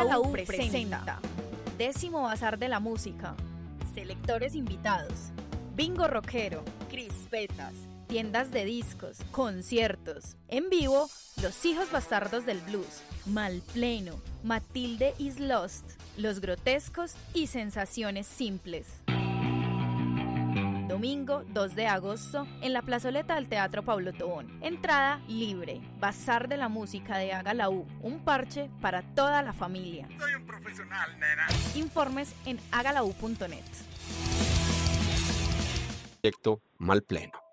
Haga la U presenta 10º Bazar de la Música, selectores invitados, bingo rockero, crispetas, tiendas de discos, conciertos, en vivo, Los Hijos Bastardos del Blues, Malpleno, Matilde is Lost, Los Grotescos y Sensaciones Simples. Domingo 2 de agosto en la plazoleta del Teatro Pablo Tobón. Entrada libre. Bazar de la Música de Haga la U. Un parche para toda la familia. Soy un profesional, nena. Informes en hagalau.net. Proyecto Malpleno.